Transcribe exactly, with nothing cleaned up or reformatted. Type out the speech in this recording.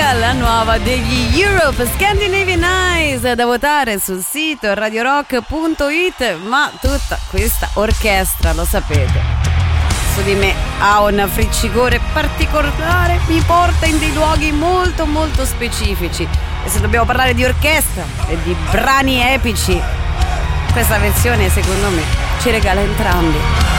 Utopia, la nuova degli Europe, Scandinavian Eyes, da votare sul sito radio rock punto it. Ma tutta questa orchestra, lo sapete, su di me ha un friccicore particolare, mi porta in dei luoghi molto molto specifici. E se dobbiamo parlare di orchestra e di brani epici, questa versione secondo me ci regala entrambi.